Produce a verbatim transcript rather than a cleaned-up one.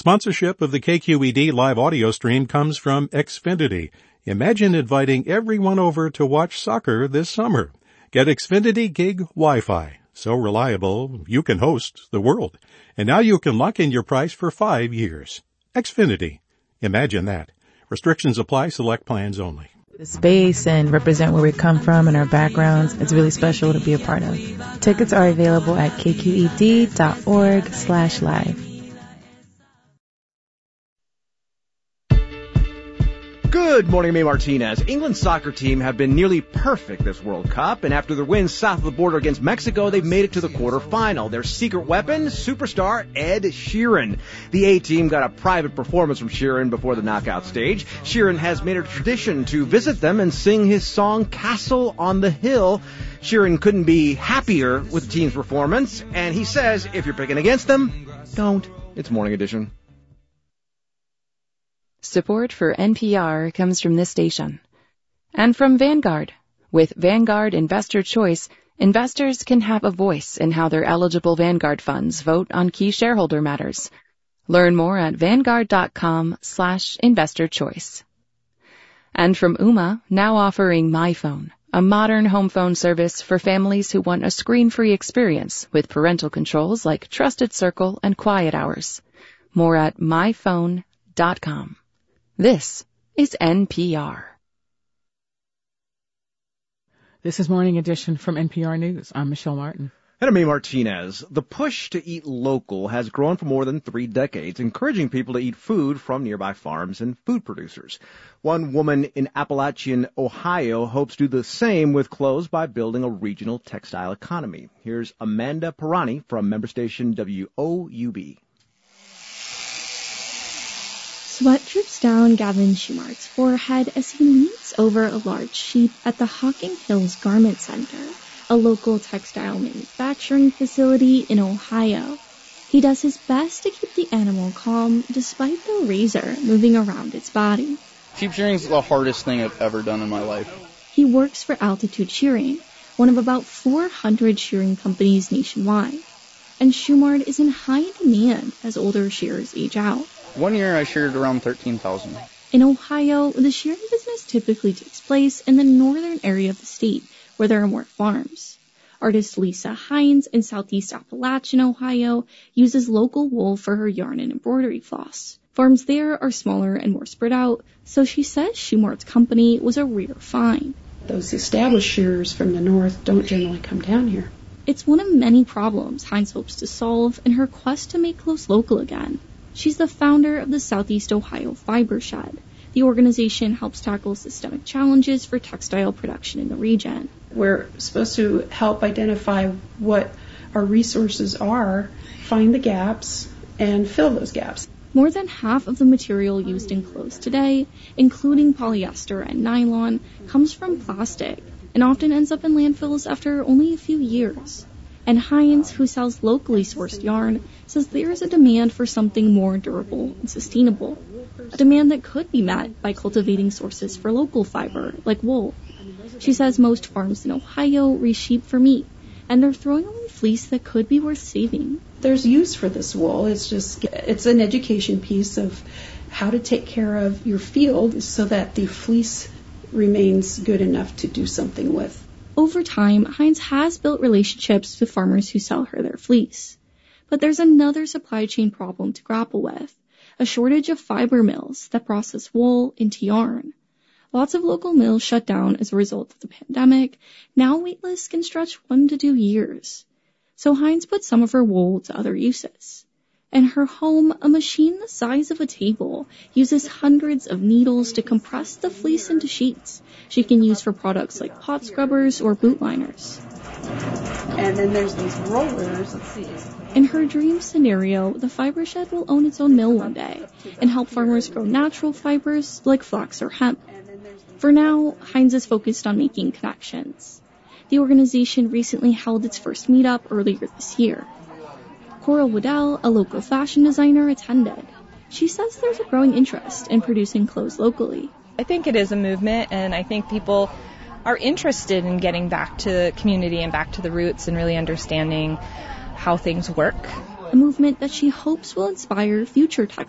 Sponsorship of the K Q E D live audio stream comes from Xfinity. Imagine inviting everyone over to watch soccer this summer. Get Xfinity Gig Wi-Fi. So reliable, you can host the world. And now you can lock in your price for five years. Xfinity. Imagine that. Restrictions apply. Select plans only. The space and represent where we come from and our backgrounds. It's really special to be a part of. Tickets are available at kqed.org slash live. Good morning, May Martinez. England's soccer team have been nearly perfect this World Cup, and after their win south of the border against Mexico, they've made it to the quarterfinal. Their secret weapon, superstar Ed Sheeran. The A-team got a private performance from Sheeran before the knockout stage. Sheeran has made it a tradition to visit them and sing his song Castle on the Hill. Sheeran couldn't be happier with the team's performance, and he says if you're picking against them, don't. It's Morning Edition. Support for N P R comes from this station. And from Vanguard. With Vanguard Investor Choice, investors can have a voice in how their eligible Vanguard funds vote on key shareholder matters. Learn more at vanguard.com slash investor choice. And from Ooma, now offering MyPhone, a modern home phone service for families who want a screen-free experience with parental controls like Trusted Circle and Quiet Hours. More at my phone dot com. This is N P R. This is Morning Edition from N P R News. I'm Michelle Martin. And I'm May Martinez. The push to eat local has grown for more than three decades, encouraging people to eat food from nearby farms and food producers. One woman in Appalachian, Ohio, hopes to do the same with clothes by building a regional textile economy. Here's Amanda Pirani from member station W O U B. Sweat drips down Gavin Schumart's forehead as he leans over a large sheep at the Hocking Hills Garment Center, a local textile manufacturing facility in Ohio. He does his best to keep the animal calm despite the razor moving around its body. Sheep shearing is the hardest thing I've ever done in my life. He works for Altitude Shearing, one of about four hundred shearing companies nationwide. And Schumart is in high demand as older shearers age out. One year I sheared around thirteen thousand. In Ohio, the shearing business typically takes place in the northern area of the state, where there are more farms. Artist Lisa Hines in southeast Appalachian, Ohio, uses local wool for her yarn and embroidery floss. Farms there are smaller and more spread out, so she says Schumart's company was a rare find. Those established shearers from the north don't generally come down here. It's one of many problems Hines hopes to solve in her quest to make clothes local again. She's the founder of the Southeast Ohio Fiber Shed. The organization helps tackle systemic challenges for textile production in the region. We're supposed to help identify what our resources are, find the gaps, and fill those gaps. More than half of the material used in clothes today, including polyester and nylon, comes from plastic and often ends up in landfills after only a few years. And Hines, who sells locally sourced yarn, says there is a demand for something more durable and sustainable, a demand that could be met by cultivating sources for local fiber, like wool. She says most farms in Ohio raise sheep for meat, and they're throwing away fleece that could be worth saving. There's use for this wool. It's just, it's an education piece of how to take care of your field so that the fleece remains good enough to do something with. Over time, Hines has built relationships with farmers who sell her their fleece. But there's another supply chain problem to grapple with, a shortage of fiber mills that process wool into yarn. Lots of local mills shut down as a result of the pandemic. Now wait lists can stretch one to two years. So Hines put some of her wool to other uses. In her home, a machine the size of a table uses hundreds of needles to compress the fleece into sheets she can use for products like pot scrubbers or boot liners. And then there's these rollers. Let's see. In her dream scenario, the fiber shed will own its own mill one day and help farmers grow natural fibers like flax or hemp. For now, Hines is focused on making connections. The organization recently held its first meetup earlier this year. Coral Waddell, a local fashion designer, attended. She says there's a growing interest in producing clothes locally. I think it is a movement, and I think people are interested in getting back to the community and back to the roots and really understanding how things work. A movement that she hopes will inspire future textile